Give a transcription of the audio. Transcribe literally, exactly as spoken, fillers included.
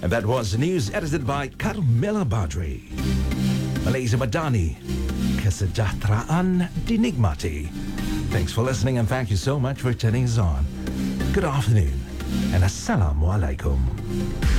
And that was the news edited by Carmela Badri. Malaysia Madani, Kesejahteraan Dinikmati. Thanks for listening and thank you so much for turning us on. Good afternoon and Assalamualaikum.